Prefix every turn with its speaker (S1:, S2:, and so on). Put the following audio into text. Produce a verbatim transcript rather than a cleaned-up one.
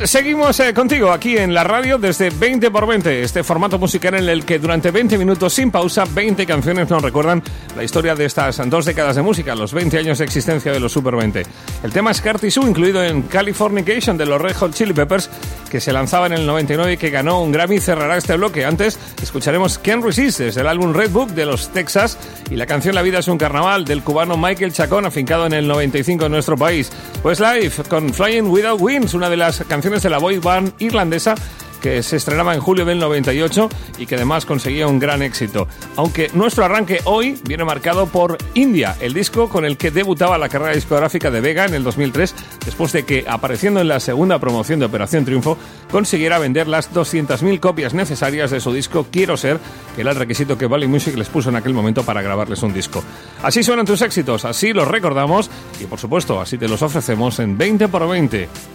S1: seguimos eh, contigo aquí en la radio desde veinte por veinte, este formato musical en el que durante veinte minutos sin pausa, veinte canciones nos recuerdan la historia de estas dos décadas de música, los veinte años de existencia de los Super veinte. El tema es Curtis Sue, incluido en Californication de los Red Hot Chili Peppers, que se lanzaba en el noventa y nueve y que ganó un Grammy, cerrará este bloque. Antes escucharemos Can't Resist desde el álbum Red Book de los Texas y la canción La vida es un carnaval del cubano Michael Chacón, afincado en el noventa y cinco en nuestro país. Pues Live con Flying Without Wings, una de las canciones de la boy band irlandesa que se estrenaba en julio del noventa y ocho y que además conseguía un gran éxito. Aunque nuestro arranque hoy viene marcado por India, el disco con el que debutaba la carrera discográfica de Vega en el dos mil tres, después de que, apareciendo en la segunda promoción de Operación Triunfo, consiguiera vender las doscientas mil copias necesarias de su disco Quiero Ser, que era el requisito que Valley Music les puso en aquel momento para grabarles un disco. Así suenan tus éxitos, así los recordamos y, por supuesto, así te los ofrecemos en veinte por veinte.